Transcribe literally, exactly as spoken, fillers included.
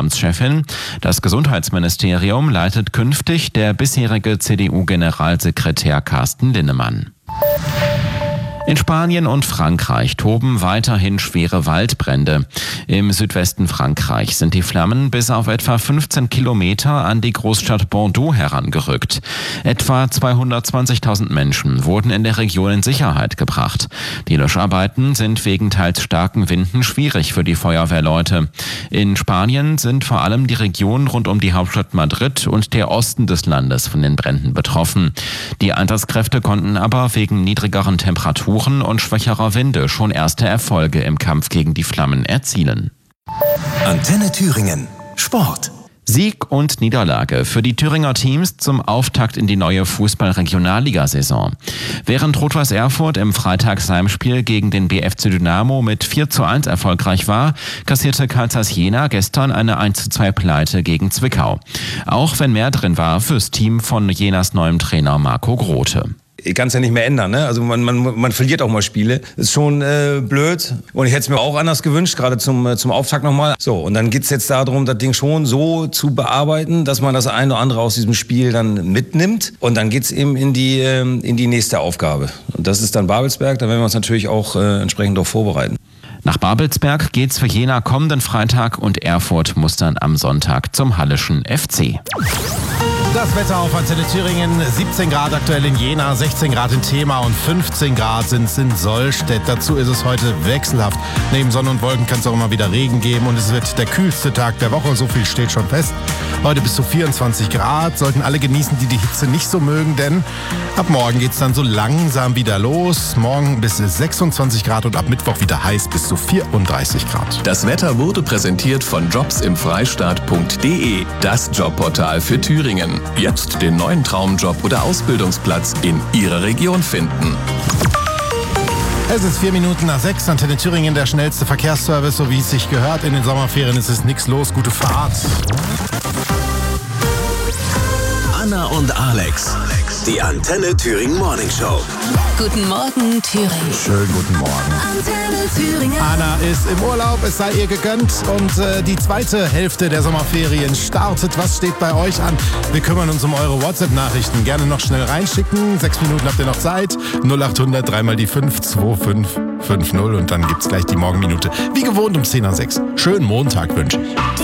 Fraktionschefin. Das Gesundheitsministerium leitet künftig der bisherige C D U-Generalsekretär Carsten Linnemann. In Spanien und Frankreich toben weiterhin schwere Waldbrände. Im Südwesten Frankreichs sind die Flammen bis auf etwa fünfzehn Kilometer an die Großstadt Bordeaux herangerückt. Etwa zweihundertzwanzigtausend Menschen wurden in der Region in Sicherheit gebracht. Die Löscharbeiten sind wegen teils starken Winden schwierig für die Feuerwehrleute. In Spanien sind vor allem die Region rund um die Hauptstadt Madrid und der Osten des Landes von den Bränden betroffen. Die Einsatzkräfte konnten aber wegen niedrigeren Temperaturen und schwächerer Winde schon erste Erfolge im Kampf gegen die Flammen erzielen. Antenne Thüringen. Sport. Sieg und Niederlage für die Thüringer Teams zum Auftakt in die neue Fußball-Regionalligasaison. Während Rot-Weiß Erfurt im Freitagsheimspiel gegen den B F C Dynamo mit vier zu eins erfolgreich war, kassierte Carl Zeiss Jena gestern eine eins zu zwei Pleite gegen Zwickau. Auch wenn mehr drin war fürs Team von Jenas neuem Trainer Marco Grote. Ich kann es ja nicht mehr ändern, ne? Also man, man, man verliert auch mal Spiele. Ist schon äh, blöd. Und ich hätte es mir auch anders gewünscht, gerade zum, äh, zum Auftakt nochmal. So, und dann geht's jetzt darum, das Ding schon so zu bearbeiten, dass man das eine oder andere aus diesem Spiel dann mitnimmt. Und dann geht's eben in die, äh, in die nächste Aufgabe. Und das ist dann Babelsberg. Da werden wir uns natürlich auch äh, entsprechend darauf vorbereiten. Nach Babelsberg geht's für Jena kommenden Freitag und Erfurt muss dann am Sonntag zum Hallischen F C. Das Wetter auf Antenne Thüringen, siebzehn Grad aktuell in Jena, sechzehn Grad in Thema und fünfzehn Grad sind es in Sollstedt. Dazu ist es heute wechselhaft. Neben Sonne und Wolken kann es auch immer wieder Regen geben und es wird der kühlste Tag der Woche, so viel steht schon fest. Heute bis zu vierundzwanzig Grad, sollten alle genießen, die die Hitze nicht so mögen, denn ab morgen geht es dann so langsam wieder los. Morgen bis sechsundzwanzig Grad und ab Mittwoch wieder heiß bis zu vierunddreißig Grad. Das Wetter wurde präsentiert von jobs im freistaat punkt de, das Jobportal für Thüringen. Jetzt den neuen Traumjob oder Ausbildungsplatz in Ihrer Region finden. Es ist vier Minuten nach sechs, Antenne Thüringen, der schnellste Verkehrsservice, so wie es sich gehört. In den Sommerferien ist es nichts los, gute Fahrt. Anna und Alex, die Antenne Thüringen Morning Show. Guten Morgen, Thüringen. Schönen guten Morgen. Antenne Thüringen. Anna ist im Urlaub, es sei ihr gegönnt und äh, die zweite Hälfte der Sommerferien startet. Was steht bei euch an? Wir kümmern uns um eure WhatsApp-Nachrichten. Gerne noch schnell reinschicken. Sechs Minuten habt ihr noch Zeit. null acht hundert, dreimal die fünf, zwei fünf fünf null und dann gibt's gleich die Morgenminute. Wie gewohnt um zehn nach sechs. Schönen Montag wünsche ich.